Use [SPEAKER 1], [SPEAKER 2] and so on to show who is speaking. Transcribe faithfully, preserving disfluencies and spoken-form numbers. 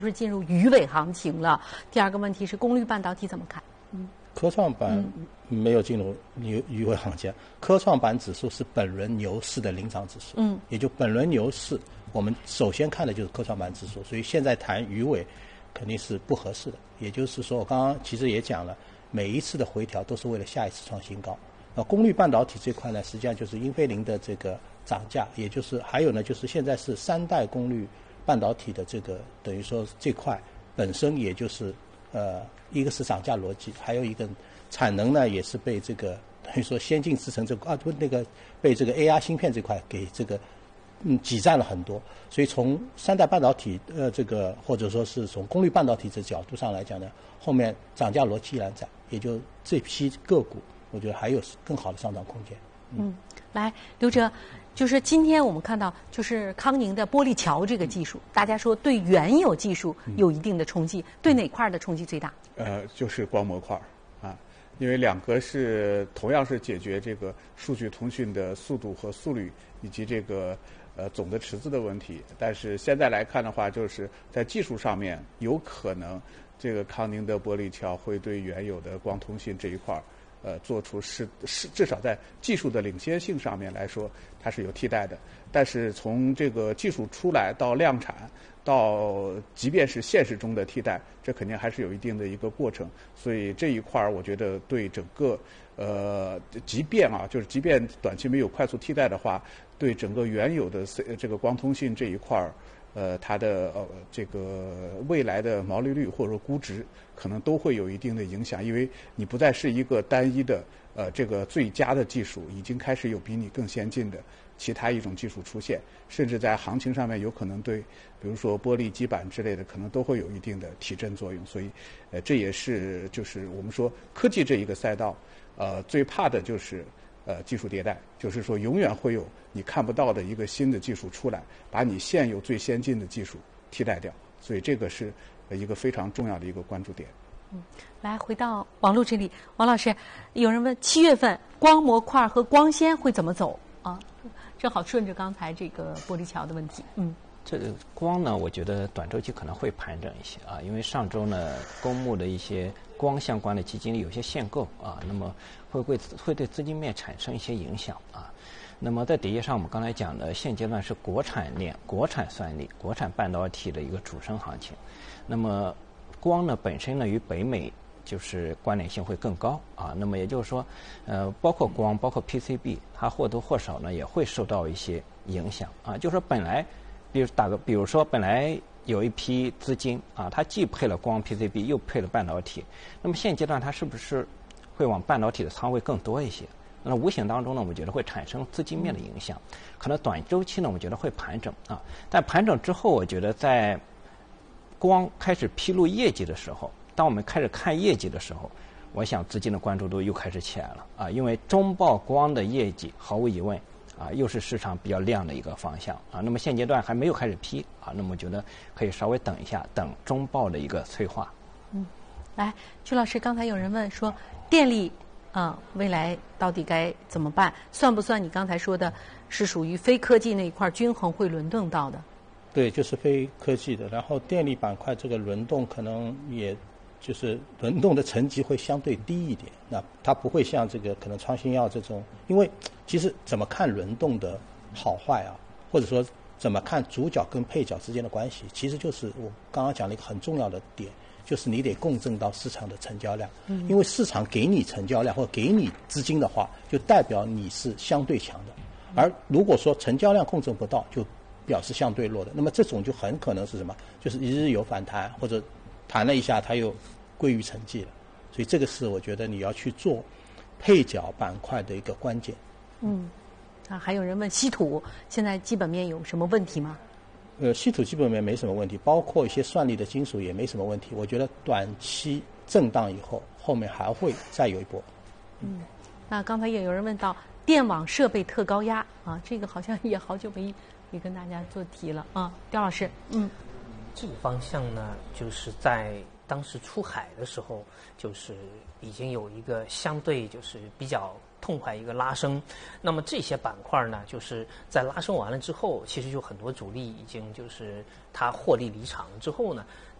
[SPEAKER 1] 不是进入鱼尾行情了？第二个问题是功率半导体怎么看？嗯，
[SPEAKER 2] 科创板没有进入鱼鱼尾行情，科创板指数是本轮牛市的领涨指数，嗯，也就本轮牛市，我们首先看的就是科创板指数，所以现在谈鱼尾肯定是不合适的。也就是说，我刚刚其实也讲了，每一次的回调都是为了下一次创新高。那功率半导体这块呢，实际上就是英飞凌的这个涨价，也就是还有呢，就是现在是三代功率半导体的这个等于说这块本身也就是呃一个是涨价逻辑，还有一个产能呢也是被这个等于说先进制程这个啊不那个被这个 A R 芯片这块给这个嗯挤占了很多，所以从三代半导体呃这个或者说是从功率半导体这角度上来讲呢，后面涨价逻辑依然在，也就这批个股我觉得还有更好的上涨空间。
[SPEAKER 1] 嗯，嗯来刘哲。就是今天我们看到，就是康宁的玻璃桥这个技术，大家说对原有技术有一定的冲击，嗯、对哪块的冲击最大？
[SPEAKER 3] 呃，就是光模块啊，因为两个是同样是解决这个数据通讯的速度和速率以及这个呃总的池子的问题，但是现在来看的话，就是在技术上面有可能这个康宁的玻璃桥会对原有的光通信这一块呃，做出是是至少在技术的领先性上面来说，它是有替代的。但是从这个技术出来到量产，到即便是现实中的替代，这肯定还是有一定的一个过程。所以这一块儿，我觉得对整个呃，即便啊，就是即便短期没有快速替代的话，对整个原有的这个光通信这一块儿。呃，它的呃这个未来的毛利率或者说估值可能都会有一定的影响，因为你不再是一个单一的呃这个最佳的技术，已经开始有比你更先进的其他一种技术出现，甚至在行情上面有可能对，比如说玻璃基板之类的，可能都会有一定的提振作用。所以，呃，这也是就是我们说科技这一个赛道，呃，最怕的就是。呃，技术迭代，就是说永远会有你看不到的一个新的技术出来，把你现有最先进的技术替代掉，所以这个是一个非常重要的一个关注点。
[SPEAKER 1] 嗯，来回到网络这里，王老师，有人问七月份光模块和光纤会怎么走啊？正好顺着刚才这个玻璃桥的问题，嗯。
[SPEAKER 4] 这个光呢，我觉得短周期可能会盘整一些啊，因为上周呢，公募的一些光相关的基金有些限购啊，那么会会会对资金面产生一些影响啊。那么在底下上，我们刚才讲的，现阶段是国产链、国产算力、国产半导体的一个主升行情。那么光呢本身呢与北美就是关联性会更高啊。那么也就是说，呃，包括光、包括 P C B， 它或多或少呢也会受到一些影响啊。就是说本来。比如打个，比如说本来有一批资金啊，它既配了光 P C B， 又配了半导体，那么现阶段它是不是会往半导体的仓位更多一些？那无形当中呢，我觉得会产生资金面的影响，可能短周期呢，我觉得会盘整啊。但盘整之后，我觉得在光开始披露业绩的时候，当我们开始看业绩的时候，我想资金的关注度又开始起来了啊，因为中报光的业绩毫无疑问。啊，又是市场比较亮的一个方向啊。那么现阶段还没有开始批啊，那么我觉得可以稍微等一下，等中报的一个催化。
[SPEAKER 1] 嗯，来，曲老师，刚才有人问说，电力啊、呃，未来到底该怎么办？算不算你刚才说的是属于非科技那一块均衡会轮动到的？
[SPEAKER 2] 对，就是非科技的。然后电力板块这个轮动可能也。就是轮动的层级会相对低一点，那它不会像这个可能创新药这种，因为其实怎么看轮动的好坏啊，或者说怎么看主角跟配角之间的关系，其实就是我刚刚讲了一个很重要的点，就是你得共振到市场的成交量，嗯，因为市场给你成交量或给你资金的话，就代表你是相对强的，而如果说成交量共振不到，就表示相对弱的，那么这种就很可能是什么？就是一日有反弹或者。弹了一下，它又归于沉寂了，所以这个是我觉得你要去做配角板块的一个关键。
[SPEAKER 1] 嗯，啊，还有人问稀土现在基本面有什么问题吗？
[SPEAKER 2] 呃，稀土基本面没什么问题，包括一些算力的金属也没什么问题。我觉得短期震荡以后，后面还会再有一波。
[SPEAKER 1] 嗯，那刚才也有人问到电网设备特高压啊，这个好像也好久没没跟大家做题了啊，刁老师，嗯。
[SPEAKER 5] 这个方向呢，就是在当时出海的时候，就是已经有一个相对就是比较痛快一个拉升。那么这些板块呢，就是在拉升完了之后，其实就很多主力已经就是它获利离场之后呢，